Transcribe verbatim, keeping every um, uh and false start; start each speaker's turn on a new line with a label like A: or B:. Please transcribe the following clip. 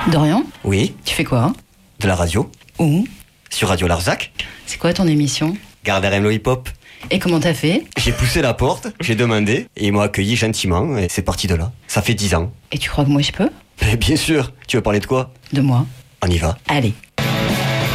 A: Dorian,
B: Oui,
A: tu fais quoi?
B: de la radio.
A: Où?
B: Sur Radio Larzac.
A: C'est quoi ton émission?
B: Gardez le hip-hop.
A: Et comment t'as fait?
B: J'ai poussé la porte, j'ai demandé, et ils m'ont accueilli gentiment, et c'est parti de là. Ça fait dix ans.
A: Et tu crois que moi je peux?
B: Mais bien sûr, tu veux parler de quoi?
A: De moi.
B: On y va.
A: Allez.